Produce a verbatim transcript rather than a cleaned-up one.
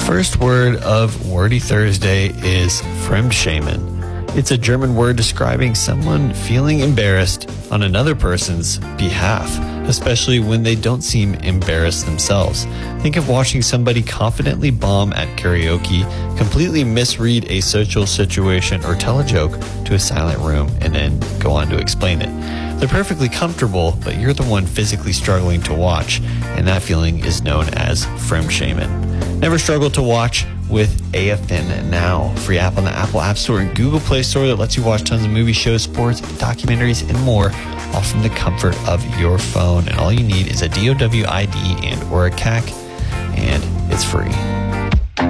first word of Wordy Thursday is Fremdschämen. It's a German word describing someone feeling embarrassed on another person's behalf, especially when they don't seem embarrassed themselves. Think of watching somebody confidently bomb at karaoke, completely misread a social situation, or tell a joke to a silent room and then go on to explain it. They're perfectly comfortable, but you're the one physically struggling to watch, and that feeling is known as Fremdschämen. Never struggle to watch with A F N Now, free app on the Apple App Store and Google Play Store that lets you watch tons of movies, shows, sports, documentaries, and more, all from the comfort of your phone. And all you need is a D O W I D and or a C A C, and it's free.